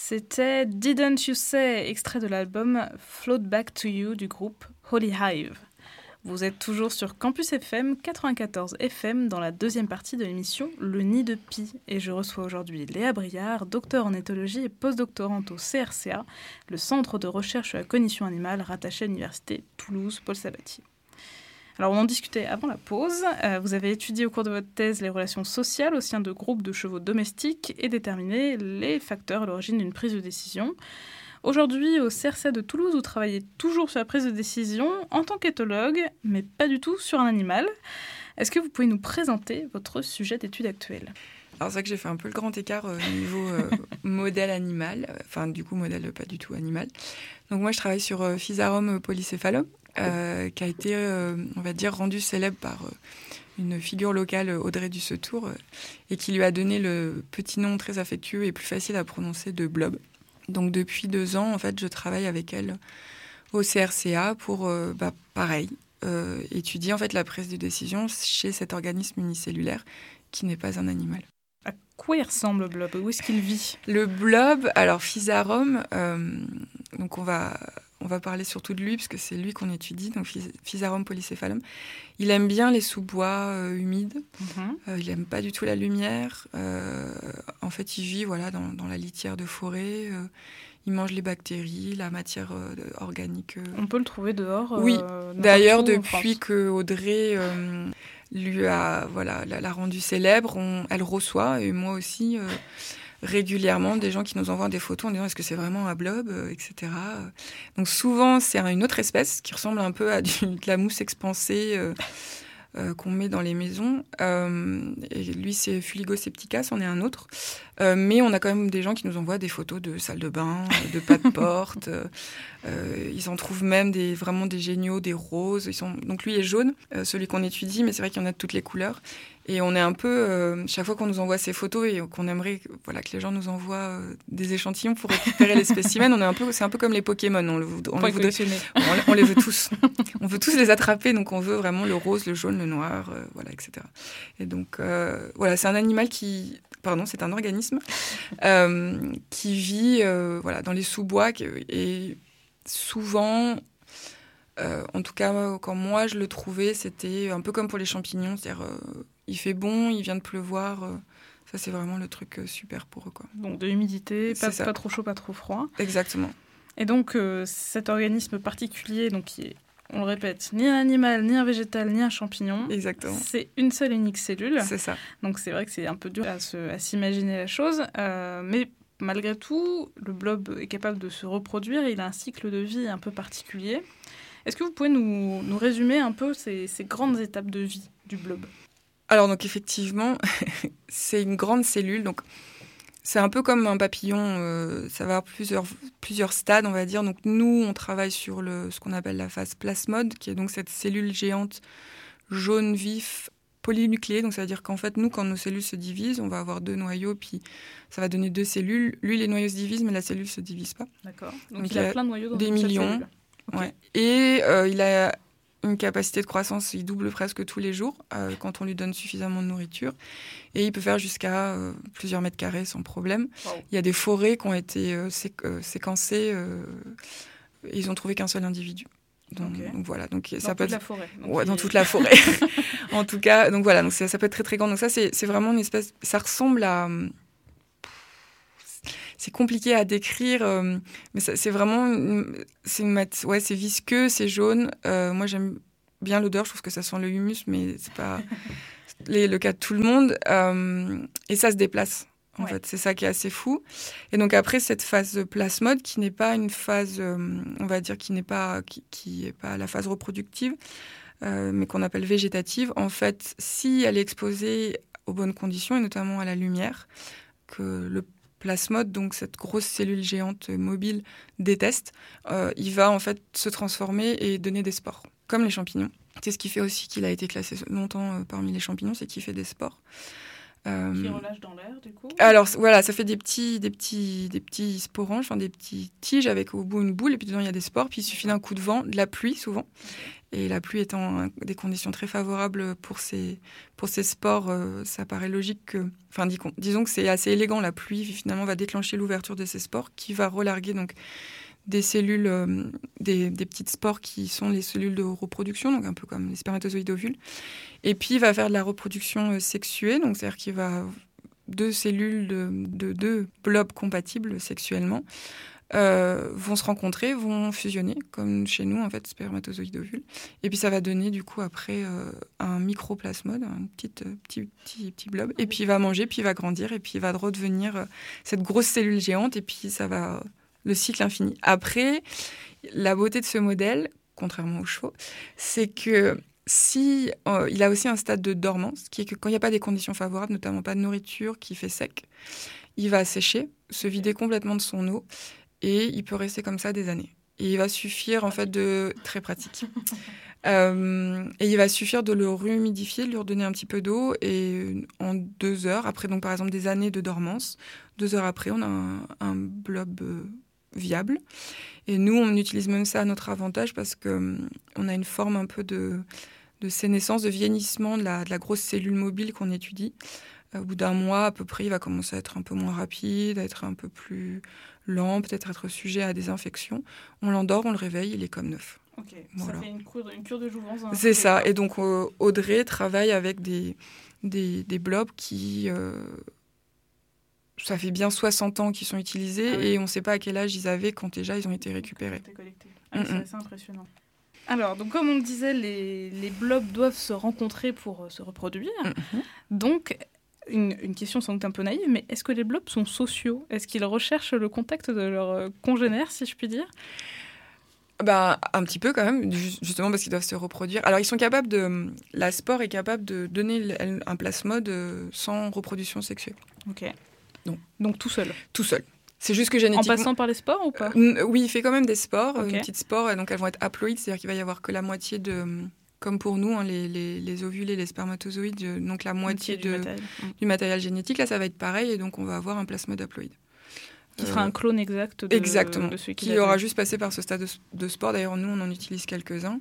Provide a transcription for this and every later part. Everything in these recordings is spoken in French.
C'était Didn't You Say, extrait de l'album Float Back to You du groupe Holy Hive. Vous êtes toujours sur Campus FM 94 FM dans la deuxième partie de l'émission Le Nid de Pie. Et je reçois aujourd'hui Léa Briard, docteur en éthologie et postdoctorante au CRCA, le Centre de recherche sur la cognition animale rattaché à l'université Toulouse Paul Sabatier. Alors on en discutait avant la pause. Vous avez étudié au cours de votre thèse les relations sociales au sein de groupes de chevaux domestiques et déterminé les facteurs à l'origine d'une prise de décision. Aujourd'hui, au CRCA de Toulouse, vous travaillez toujours sur la prise de décision en tant qu'éthologue, mais pas du tout sur un animal. Est-ce que vous pouvez nous présenter votre sujet d'étude actuel ? Alors c'est vrai que j'ai fait un peu le grand écart au niveau modèle animal, enfin du coup modèle pas du tout animal. Donc moi je travaille sur Physarum polycephalum, qui a été, on va dire, rendu célèbre par une figure locale, Audrey Dussetour, et qui lui a donné le petit nom très affectueux et plus facile à prononcer de blob. Donc depuis 2 ans, en fait, je travaille avec elle au CRCA pour, pareil, étudier en fait la prise de décision chez cet organisme unicellulaire qui n'est pas un animal. À quoi il ressemble le blob ? Où est-ce qu'il vit ? Le blob, alors Physarum, donc on va parler surtout de lui parce que c'est lui qu'on étudie, donc Physarum polycephalum. Il aime bien les sous-bois humides. Il aime pas du tout la lumière. En fait, il vit dans la litière de forêt. Il mange les bactéries, la matière organique. On peut le trouver dehors. Oui. D'ailleurs, depuis que Audrey l'a rendu célèbre, elle reçoit, et moi aussi, régulièrement, des gens qui nous envoient des photos en disant est-ce que c'est vraiment un blob, etc. Donc souvent, c'est une autre espèce qui ressemble un peu à de la mousse expansée qu'on met dans les maisons. Et lui, c'est Fuligoseptica, c'en est un autre. Mais on a quand même des gens qui nous envoient des photos de salles de bain, de pas de porte. Ils en trouvent même vraiment des géniaux, des roses. Donc lui est jaune, celui qu'on étudie, mais c'est vrai qu'il y en a de toutes les couleurs. Et on est un peu, chaque fois qu'on nous envoie ces photos et qu'on aimerait que les gens nous envoient des échantillons pour récupérer les spécimens, c'est un peu comme les Pokémon, on les veut tous. On veut tous les attraper, donc on veut vraiment le rose, le jaune, le noir, etc. Et donc, c'est un animal c'est un organisme qui vit dans les sous-bois et souvent... en tout cas, quand moi je le trouvais, c'était un peu comme pour les champignons, c'est-à-dire il fait bon, il vient de pleuvoir, ça c'est vraiment le truc super pour eux, quoi. Donc de l'humidité, pas trop chaud, pas trop froid. Exactement. Et donc cet organisme particulier, donc qui est, on le répète, ni un animal, ni un végétal, ni un champignon. Exactement. C'est une seule et unique cellule. C'est ça. Donc c'est vrai que c'est un peu dur à s'imaginer la chose, mais malgré tout, le blob est capable de se reproduire et il a un cycle de vie un peu particulier. Est-ce que vous pouvez nous résumer un peu ces grandes étapes de vie du blob ? Alors, donc effectivement, c'est une grande cellule. Donc, c'est un peu comme un papillon. Ça va avoir plusieurs stades, on va dire. Donc, nous, on travaille sur ce qu'on appelle la phase plasmode, qui est donc cette cellule géante jaune vif polynucléée. Donc, ça veut dire qu'en fait, nous, quand nos cellules se divisent, on va avoir 2 noyaux, puis ça va donner 2 cellules. Lui, les noyaux se divisent, mais la cellule ne se divise pas. D'accord. Donc il a plein de noyaux dans des millions. Okay. Ouais. Et il a une capacité de croissance, il double presque tous les jours quand on lui donne suffisamment de nourriture. Et il peut faire jusqu'à plusieurs mètres carrés sans problème. Wow. Il y a des forêts qui ont été séquencées. Ils ont trouvé qu'un seul individu. Donc voilà. Donc, ça peut être... la forêt. Dans toute la forêt. En tout cas, donc voilà. Donc ça peut être très très grand. Donc ça, c'est vraiment une espèce... Ça ressemble à... C'est compliqué à décrire, mais c'est vraiment... c'est visqueux, c'est jaune. Moi, j'aime bien l'odeur. Je trouve que ça sent le humus, mais c'est pas le cas de tout le monde. Et ça se déplace, en fait. C'est ça qui est assez fou. Et donc après, cette phase plasmode, qui n'est pas une phase, on va dire, qui n'est pas la phase reproductive, mais qu'on appelle végétative, en fait, si elle est exposée aux bonnes conditions, et notamment à la lumière, que le plasmode, donc cette grosse cellule géante mobile, déteste, il va en fait se transformer et donner des spores, comme les champignons. C'est ce qui fait aussi qu'il a été classé longtemps parmi les champignons, c'est qu'il fait des spores. Qui relâche dans l'air, du coup. Alors voilà, ça fait des petits sporanges, des petits tiges avec au bout une boule, et puis dedans il y a des spores, puis il suffit d'un coup de vent, de la pluie souvent. Et la pluie étant des conditions très favorables pour ces spores, ça paraît logique que... Enfin, disons que c'est assez élégant, la pluie finalement va déclencher l'ouverture de ces spores qui va relarguer donc des cellules, des petites spores qui sont les cellules de reproduction, donc un peu comme les spermatozoïdes ovules. Et puis il va faire de la reproduction sexuée, donc c'est-à-dire qu'il va... deux cellules de deux blobs compatibles sexuellement vont se rencontrer, vont fusionner, comme chez nous, en fait, spermatozoïde ovule. Et puis ça va donner, du coup, après, un microplasmode, un petit blob. Et puis il va manger, puis il va grandir, et puis il va redevenir cette grosse cellule géante, et puis ça va... le cycle infini. Après, la beauté de ce modèle, contrairement aux chevaux, c'est que si il a aussi un stade de dormance, qui est que quand il n'y a pas des conditions favorables, notamment pas de nourriture, qui fait sec, il va sécher, se vider complètement de son eau, et il peut rester comme ça des années. Et il va suffire, en fait, de... Très pratique. Et il va suffire de le rehumidifier, de lui redonner un petit peu d'eau, et en 2 heures, après, donc par exemple des années de dormance, 2 heures après, on a un blob viable. Et nous, on utilise même ça à notre avantage parce qu'on a une forme un peu de sénescence, de vieillissement de la grosse cellule mobile qu'on étudie. Au bout d'un mois, à peu près, il va commencer à être un peu moins rapide, à être un peu plus lent, peut-être être sujet à des infections. On l'endort, on le réveille, il est comme neuf. Ok, voilà. Ça fait une cure de jouvence. C'est ça. Et donc, Audrey travaille avec des blobs qui... ça fait bien 60 ans qu'ils sont utilisés et on ne sait pas à quel âge ils avaient quand déjà ils ont été récupérés. C'est assez impressionnant. Alors, donc, comme on le disait, les blobs doivent se rencontrer pour se reproduire. Donc, une question sans doute un peu naïve, mais est-ce que les blobs sont sociaux ? Est-ce qu'ils recherchent le contact de leurs congénères, si je puis dire ? Un petit peu quand même, justement parce qu'ils doivent se reproduire. Alors, ils sont capables de... La spore est capable de donner un plasmode sans reproduction sexuelle. Ok. Donc tout seul. Tout seul. C'est juste que génétiquement... En passant par les spores ou pas ? Oui, il fait quand même des spores, une petite spore, et donc elles vont être haploïdes, c'est-à-dire qu'il va y avoir que la moitié de... Comme pour nous, les ovules et les spermatozoïdes, donc la moitié du matériel génétique. Là, ça va être pareil, et donc on va avoir un plasmode haploïde. Qui sera un clone exact de celui qui aura juste passé par ce stade de spore. D'ailleurs, nous, on en utilise quelques-uns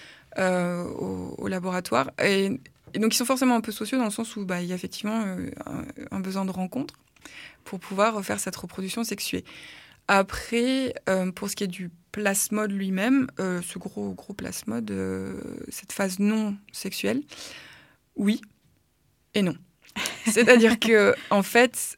au laboratoire. Et donc, ils sont forcément un peu sociaux dans le sens où il y a effectivement un besoin de rencontre pour pouvoir faire cette reproduction sexuée. Après, pour ce qui est du plasmode lui-même, ce gros plasmode, cette phase non sexuelle, oui et non. C'est-à-dire que, en fait,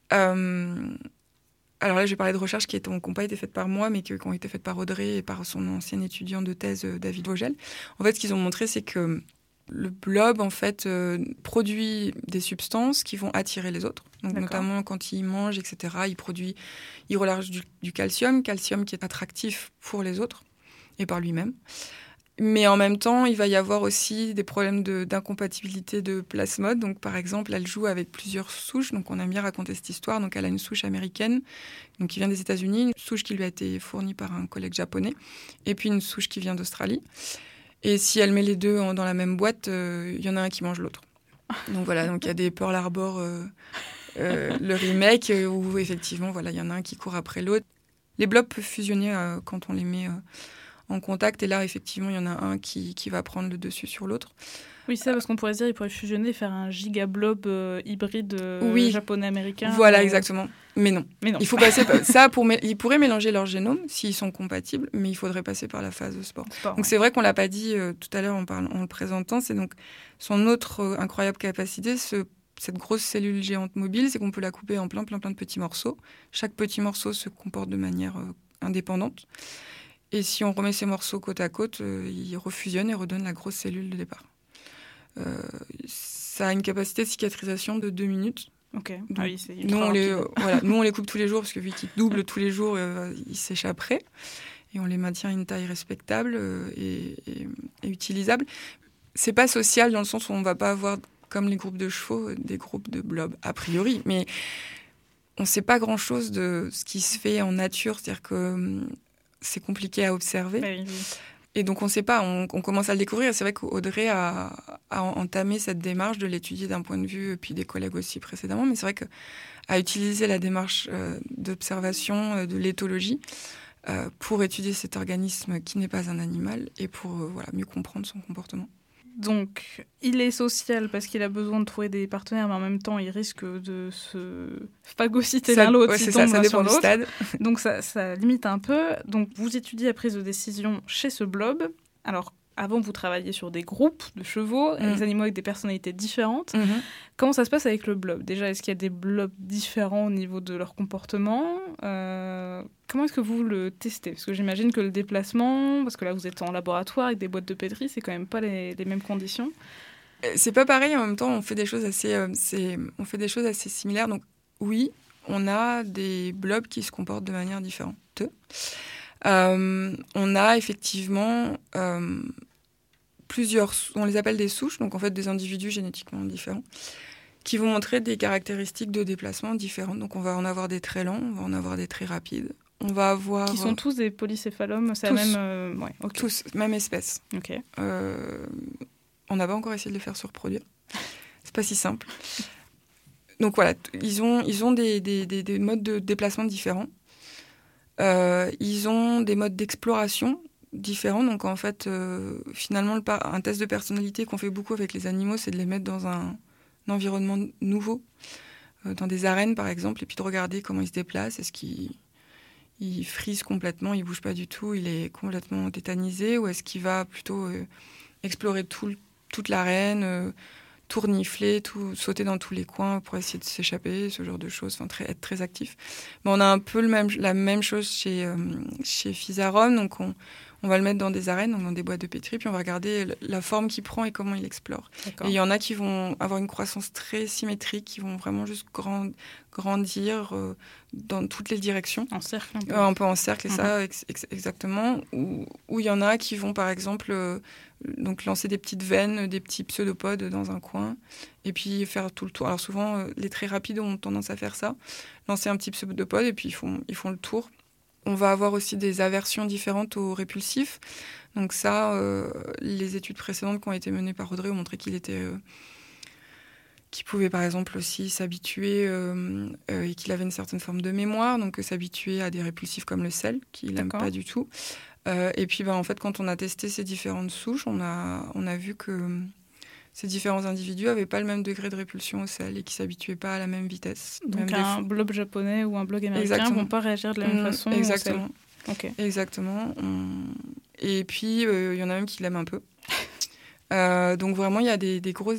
alors là, je vais parler de recherches qui n'ont pas été faites par moi, mais qui ont été faites par Audrey et par son ancien étudiant de thèse, David Vogel. En fait, ce qu'ils ont montré, c'est que le blob, en fait, produit des substances qui vont attirer les autres. Donc, notamment quand il mange, etc., il relâche du calcium qui est attractif pour les autres et par lui-même. Mais en même temps, il va y avoir aussi des problèmes d'incompatibilité de plasmode. Donc, par exemple, elle joue avec plusieurs souches. Donc, on aime bien raconter cette histoire. Donc, elle a une souche américaine, donc qui vient des États-Unis, une souche qui lui a été fournie par un collègue japonais, et puis une souche qui vient d'Australie. Et si elle met les deux dans la même boîte, il y en a un qui mange l'autre. Donc voilà, donc il y a des Pearl Harbor, le remake, où effectivement, voilà, il y en a un qui court après l'autre. Les blobs peuvent fusionner quand on les met en contact, et là, effectivement, il y en a un qui va prendre le dessus sur l'autre. Oui, ça, parce qu'on pourrait se dire, il pourrait fusionner et faire un gigablob hybride japonais-américain. Voilà, exactement. Mais non. Il faut passer par ça ils pourraient mélanger leur génome s'ils sont compatibles, mais il faudrait passer par la phase de spore. Donc c'est vrai qu'on l'a pas dit tout à l'heure en le présentant, c'est donc son autre incroyable capacité, cette grosse cellule géante mobile, c'est qu'on peut la couper en plein de petits morceaux. Chaque petit morceau se comporte de manière indépendante. Et si on remet ces morceaux côte à côte, ils refusionnent et redonnent la grosse cellule de départ. Ça a une capacité de cicatrisation de 2 minutes. Ok. Donc, c'est nous, on les coupe tous les jours parce que vu qu'ils doublent tous les jours, ils s'échapperaient. Et on les maintient à une taille respectable et utilisable. C'est pas social dans le sens où on va pas avoir, comme les groupes de chevaux, des groupes de blobs, a priori. Mais on sait pas grand-chose de ce qui se fait en nature. C'est-à-dire que c'est compliqué à observer. Oui. Et donc, on ne sait pas, on commence à le découvrir. C'est vrai qu'Audrey a entamé cette démarche de l'étudier d'un point de vue, et puis des collègues aussi précédemment, mais c'est vrai qu'a utilisé la démarche d'observation de l'éthologie pour étudier cet organisme qui n'est pas un animal et pour mieux comprendre son comportement. Donc, il est social parce qu'il a besoin de trouver des partenaires, mais en même temps, il risque de se phagocyter l'un l'autre s'il tombe ça l'un dépend sur du l'autre. stade. Donc, ça limite un peu. Donc, vous étudiez la prise de décision chez ce blob. Alors, avant, vous travailliez sur des groupes de chevaux, des animaux avec des personnalités différentes. Comment ça se passe avec le blob ? Déjà, est-ce qu'il y a des blobs différents au niveau de leur comportement ? Comment est-ce que vous le testez ? Parce que j'imagine que le déplacement, parce que là, vous êtes en laboratoire avec des boîtes de pétri, c'est quand même pas les mêmes conditions. C'est pas pareil, en même temps, on fait des choses assez similaires. Donc, oui, on a des blobs qui se comportent de manière différente. On a effectivement plusieurs, on les appelle des souches, donc en fait des individus génétiquement différents, qui vont montrer des caractéristiques de déplacement différentes. Donc on va en avoir des très lents, on va en avoir des très rapides. On va avoir... Qui sont tous des polycéphalomes, c'est tous, la même... okay. Tous, même espèce. Okay. On n'a pas encore essayé de les faire se reproduire. C'est pas si simple. Donc voilà, ils ont des modes de déplacement différents. Ils ont des modes d'exploration différents. Donc en fait, finalement, un test de personnalité qu'on fait beaucoup avec les animaux, c'est de les mettre dans un environnement nouveau, dans des arènes par exemple, et puis de regarder comment ils se déplacent. Est-ce qu'il frise complètement, il bouge pas du tout, il est complètement tétanisé, ou est-ce qu'il va plutôt explorer toute l'arène, tout renifler, tout sauter dans tous les coins pour essayer de s'échapper, ce genre de choses, être très actif. Mais on a un peu la même chose chez Physarum, donc on va le mettre dans des arènes, donc dans des boîtes de pétri, puis on va regarder la forme qu'il prend et comment il explore. D'accord. Et il y en a qui vont avoir une croissance très symétrique, qui vont vraiment juste grandir dans toutes les directions. En cercle un peu. Un peu en cercle, et ça, exactement. Ou il y en a qui vont, par exemple, donc lancer des petites veines, des petits pseudopodes dans un coin, et puis faire tout le tour. Alors souvent, les très rapides ont tendance à faire ça, lancer un petit pseudopode, et puis ils font le tour. On va avoir aussi des aversions différentes aux répulsifs. Donc ça, les études précédentes qui ont été menées par Audrey ont montré qu'il pouvait par exemple aussi s'habituer et qu'il avait une certaine forme de mémoire, donc s'habituer à des répulsifs comme le sel, qu'il n'aime pas du tout. Et puis en fait, quand on a testé ces différentes souches, on a vu que ces différents individus n'avaient pas le même degré de répulsion au sel et qui ne s'habituaient pas à la même vitesse. Donc un blob japonais ou un blob américain ne vont pas réagir de la même façon exactement. Au sel. Exactement. Et puis, il y en a même qui l'aiment un peu. Donc vraiment, il y a des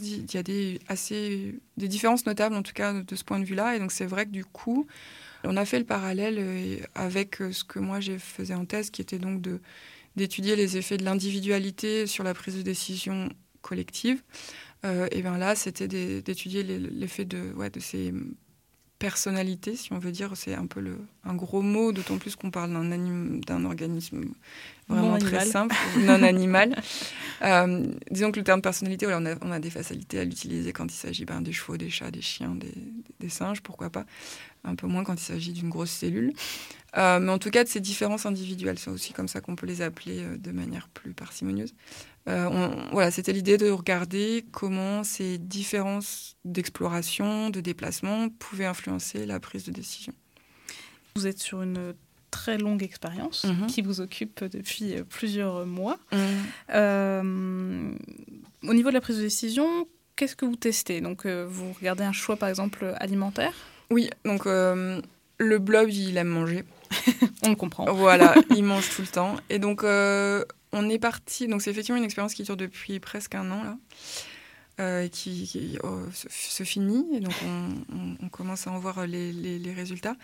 différences notables, en tout cas, de ce point de vue-là. Et donc c'est vrai que du coup, on a fait le parallèle avec ce que moi j'ai faisais en thèse, qui était donc d'étudier les effets de l'individualité sur la prise de décision collective. Et bien là, c'était d'étudier l'effet de ces personnalités, si on veut dire. C'est un peu un gros mot, d'autant plus qu'on parle d'un organisme vraiment très simple, non animal. Disons que le terme personnalité, on a des facilités à l'utiliser quand il s'agit des chevaux, des chats, des chiens, des singes, pourquoi pas. Un peu moins quand il s'agit d'une grosse cellule. Mais en tout cas, de ces différences individuelles, c'est aussi comme ça qu'on peut les appeler de manière plus parcimonieuse. C'était l'idée de regarder comment ces différences d'exploration, de déplacement pouvaient influencer la prise de décision. Vous êtes sur une très longue expérience qui vous occupe depuis plusieurs mois. Au niveau de la prise de décision, qu'est-ce que vous testez ? Donc, vous regardez un choix, par exemple, alimentaire ? Oui, donc le blob, il aime manger. On le comprend. Voilà, il mange tout le temps. Et donc, on est parti. Donc, c'est effectivement une expérience qui dure depuis presque un an, là, et qui se finit. Et donc, on commence à en voir les résultats.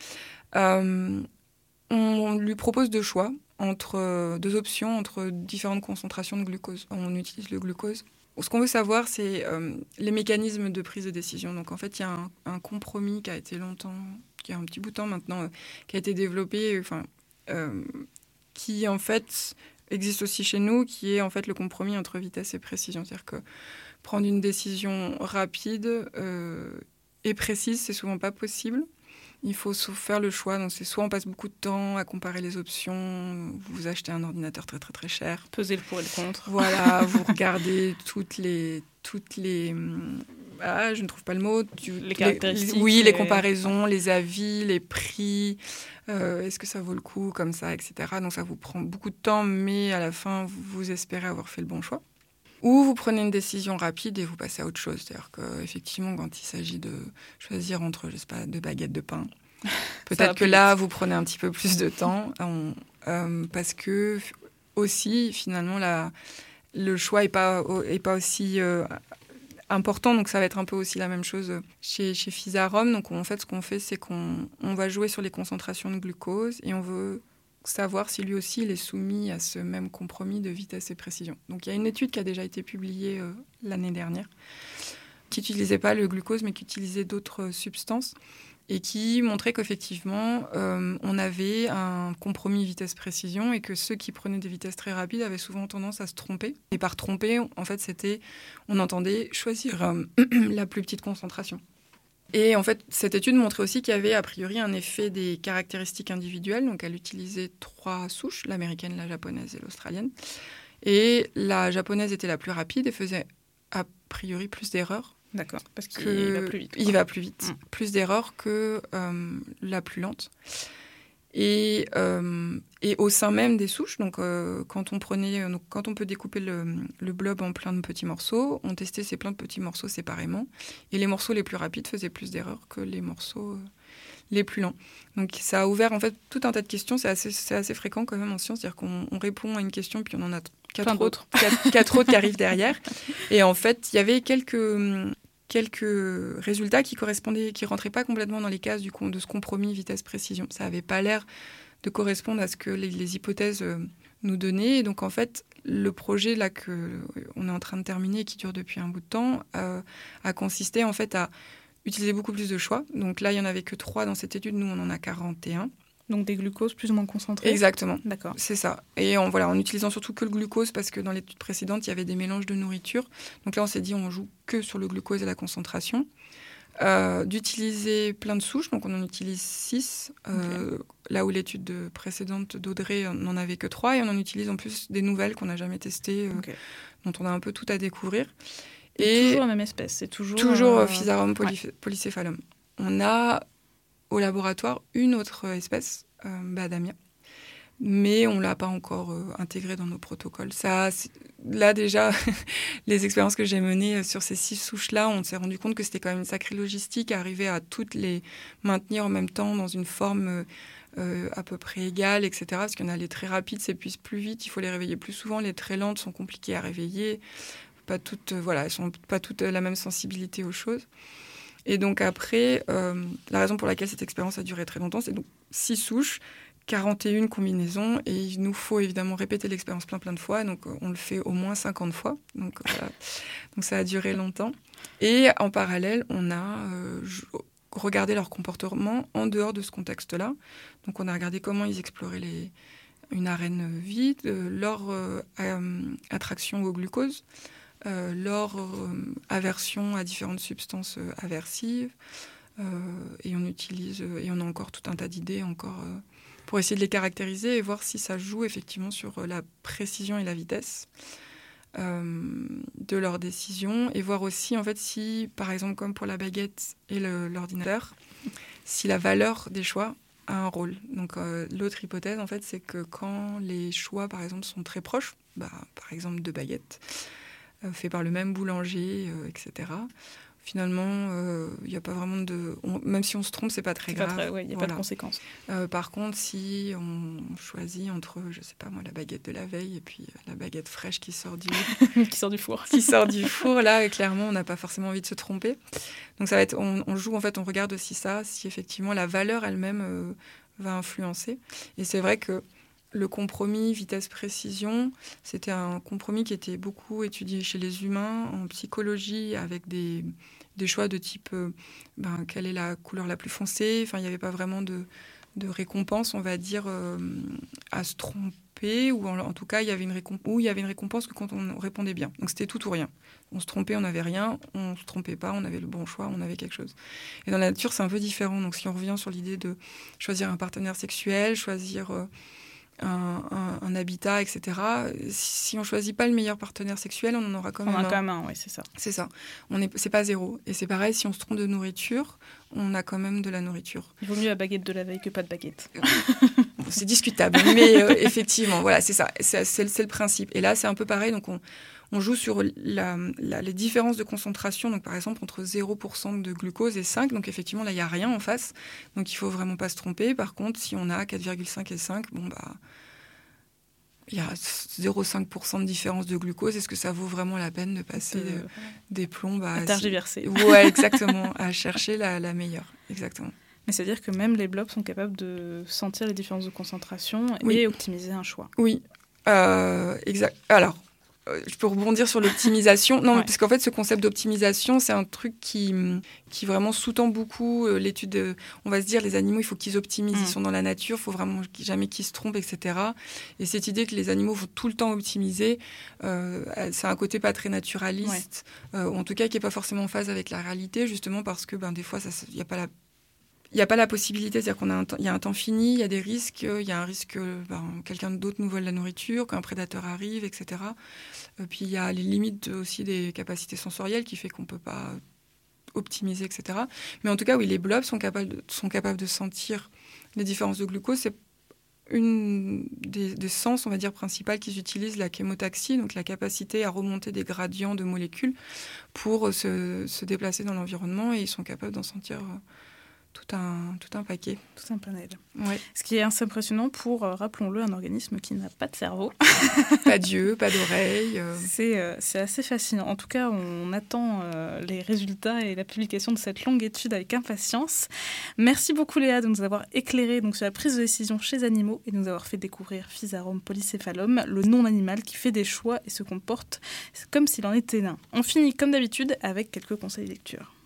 On lui propose deux choix, deux options entre différentes concentrations de glucose. On utilise le glucose. Ce qu'on veut savoir, c'est les mécanismes de prise de décision. Donc, en fait, il y a un compromis qui a été qui a un petit bout de temps maintenant, qui a été développé, qui, en fait, existe aussi chez nous, qui est, en fait, le compromis entre vitesse et précision. C'est-à-dire que prendre une décision rapide et précise, c'est souvent pas possible. Il faut faire le choix. Donc, c'est soit on passe beaucoup de temps à comparer les options, vous achetez un ordinateur très très très cher. Peser le pour et le contre. Voilà, vous regardez toutes les je ne trouve pas le mot. Les caractéristiques. Les comparaisons, les avis, les prix. Est-ce que ça vaut le coup comme ça, etc. Donc ça vous prend beaucoup de temps, mais à la fin, vous espérez avoir fait le bon choix. Ou vous prenez une décision rapide et vous passez à autre chose. C'est-à-dire qu'effectivement, quand il s'agit de choisir entre, je sais pas, 2 baguettes de pain, peut-être que là, vous prenez un petit peu plus de temps. Parce que aussi, finalement, le choix n'est pas aussi important. Donc, ça va être un peu aussi la même chose chez Physarum. Donc, en fait, ce qu'on fait, c'est qu'on va jouer sur les concentrations de glucose et on veut savoir si lui aussi il est soumis à ce même compromis de vitesse et précision. Donc il y a une étude qui a déjà été publiée l'année dernière qui n'utilisait pas le glucose mais qui utilisait d'autres substances et qui montrait qu'effectivement on avait un compromis vitesse-précision et que ceux qui prenaient des vitesses très rapides avaient souvent tendance à se tromper. Et par tromper, en fait, on entendait choisir la plus petite concentration. Et en fait, cette étude montrait aussi qu'il y avait a priori un effet des caractéristiques individuelles. Donc, elle utilisait 3 souches, l'américaine, la japonaise et l'australienne. Et la japonaise était la plus rapide et faisait a priori plus d'erreurs. D'accord, parce qu'il va plus vite. Il va plus vite. Plus d'erreurs que la plus lente. Et au sein même des souches, donc quand on peut découper le blob en plein de petits morceaux, on testait ces plein de petits morceaux séparément, et les morceaux les plus rapides faisaient plus d'erreurs que les morceaux les plus lents. Donc ça a ouvert en fait tout un tas de questions. C'est assez fréquent quand même en science, c'est-à-dire qu'on répond à une question puis on en a quatre autres qui arrivent derrière. Et en fait, il y avait quelques résultats qui rentraient pas complètement dans les cases de ce compromis vitesse-précision. Ça avait pas l'air de correspondre à ce que les hypothèses nous donnaient. Et donc, en fait, le projet là qu'on est en train de terminer, qui dure depuis un bout de temps, a consisté en fait à utiliser beaucoup plus de choix. Donc là, il n'y en avait que 3 dans cette étude. Nous, on en a 41. Donc des glucoses plus ou moins concentrés. Exactement. D'accord. C'est ça. Et en utilisant surtout que le glucose, parce que dans l'étude précédente, il y avait des mélanges de nourriture. Donc là, on s'est dit, on joue que sur le glucose et la concentration. D'utiliser plein de souches, donc on en utilise 6. Là où l'étude précédente d'Audrey n'en avait que 3. Et on en utilise en plus des nouvelles qu'on n'a jamais testées, dont on a un peu tout à découvrir. Et toujours la même espèce, c'est toujours Physarum polycéphalum. On a au laboratoire une autre espèce, Badamia, mais on ne l'a pas encore intégrée dans nos protocoles. Là déjà, les expériences que j'ai menées sur ces 6 souches-là, on s'est rendu compte que c'était quand même une sacrée logistique à arriver à toutes les maintenir en même temps dans une forme à peu près égale, etc. Parce qu'il y en a les très rapides s'épuisent plus vite, il faut les réveiller plus souvent, les très lentes sont compliquées à réveiller, elles sont pas toutes la même sensibilité aux choses. Et donc après, la raison pour laquelle cette expérience a duré très longtemps, c'est donc 6 souches, 41 combinaisons, et il nous faut évidemment répéter l'expérience plein de fois, donc on le fait au moins 50 fois, donc ça a duré longtemps. Et en parallèle, on a regardé leur comportement en dehors de ce contexte-là. Donc on a regardé comment ils exploraient une arène vide, leur attraction au glucose, leur aversion à différentes substances aversives, et on a encore tout un tas d'idées pour essayer de les caractériser et voir si ça joue effectivement sur la précision et la vitesse de leurs décisions, et voir aussi en fait si, par exemple comme pour la baguette et l'ordinateur, si la valeur des choix a un rôle. Donc l'autre hypothèse en fait, c'est que quand les choix par exemple sont très proches, par exemple 2 baguettes fait par le même boulanger, etc. Finalement, il n'y a pas vraiment même si on se trompe, c'est pas très grave. Il n'y a pas de conséquences. Par contre, si on choisit entre, je sais pas moi, la baguette de la veille et puis la baguette fraîche qui sort du four, là, clairement, on n'a pas forcément envie de se tromper. Donc ça va être, on joue en fait, on regarde aussi ça, si effectivement la valeur elle-même va influencer. Et c'est vrai que le compromis vitesse-précision, c'était un compromis qui était beaucoup étudié chez les humains en psychologie, avec des choix de type quelle est la couleur la plus foncée. Enfin, il n'y avait pas vraiment de récompense, on va dire, à se tromper, ou en tout cas, il y avait une récompense que quand on répondait bien. Donc c'était tout ou rien. On se trompait, on n'avait rien. On se trompait pas, on avait le bon choix, on avait quelque chose. Et dans la nature, c'est un peu différent. Donc si on revient sur l'idée de choisir un partenaire sexuel, choisir un habitat, etc. Si on choisit pas le meilleur partenaire sexuel, on en aura quand même un. On en a quand même un, oui, c'est ça. C'est ça. C'est pas zéro. Et c'est pareil, si on se trompe de nourriture, on a quand même de la nourriture. Il vaut mieux la baguette de la veille que pas de baguette. C'est discutable, mais effectivement, voilà, c'est ça. C'est le principe. Et là, c'est un peu pareil. Donc, on joue sur les différences de concentration. Donc, par exemple, entre 0% de glucose et 5. Donc, effectivement, là, il n'y a rien en face. Donc, il ne faut vraiment pas se tromper. Par contre, si on a 4,5 et 5, bon, bah, il y a 0,5% de différence de glucose. Est-ce que ça vaut vraiment la peine de passer des plombs à tergiverser. Ouais, exactement. À chercher la meilleure. Exactement. Mais c'est-à-dire que même les blobs sont capables de sentir les différences de concentration oui. et optimiser un choix. Oui, exact. Alors, je peux rebondir sur l'optimisation. Non, ouais. Parce qu'en fait, ce concept d'optimisation, c'est un truc qui vraiment sous-tend beaucoup l'étude. On va se dire, les animaux, il faut qu'ils optimisent. Ils sont dans la nature, il faut vraiment jamais qu'ils se trompent, etc. Et cette idée que les animaux vont tout le temps optimiser, c'est un côté pas très naturaliste, en tout cas qui n'est pas forcément en phase avec la réalité, justement parce que des fois, il n'y a pas la possibilité, c'est-à-dire qu'il y a un temps fini, il y a des risques, il y a un risque que quelqu'un d'autre nous vole la nourriture, qu'un prédateur arrive, etc. Puis il y a les limites aussi des capacités sensorielles qui fait qu'on ne peut pas optimiser, etc. Mais en tout cas, oui, les blobs sont capables de sentir les différences de glucose. C'est une des sens, on va dire, principales qu'ils utilisent, la chémotaxie, donc la capacité à remonter des gradients de molécules pour se déplacer dans l'environnement, et ils sont capables d'en sentir tout un paquet. Tout un panel. Ouais. Ce qui est assez impressionnant pour, rappelons-le, un organisme qui n'a pas de cerveau. Pas d'yeux, pas d'oreilles. C'est assez fascinant. En tout cas, on attend les résultats et la publication de cette longue étude avec impatience. Merci beaucoup Léa de nous avoir éclairé sur la prise de décision chez les animaux et de nous avoir fait découvrir Physarum polycéphalum, le non-animal qui fait des choix et se comporte comme s'il en était un. On finit comme d'habitude avec quelques conseils de lecture.